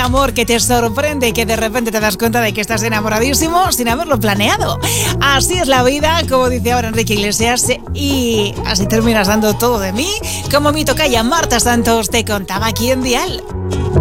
amor que te sorprende y que de repente te das cuenta de que estás enamoradísimo sin haberlo planeado. Así es la vida, como dice ahora Enrique Iglesias, y así terminas dando todo de mí, como mi tocaya Marta Santos te contaba aquí en Dial.